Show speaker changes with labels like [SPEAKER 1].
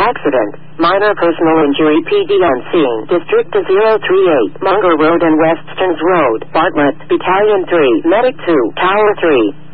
[SPEAKER 1] Accident. Minor personal injury. PD on scene. District 038. Munger Road and West Stearns Road. Bartlett. Battalion 3. Medic 2. Tower 3.